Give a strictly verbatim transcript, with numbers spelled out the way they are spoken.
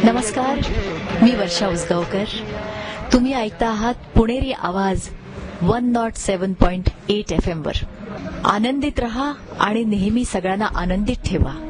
नमस्कार, मी वर्षा उसगावकर. तुम्ही ऐकता आहात पुणेरी आवाज one not seven point eight F M वर. आनंदित रहा आणि नेहमी सगळ्यांना आनंदित ठेवा.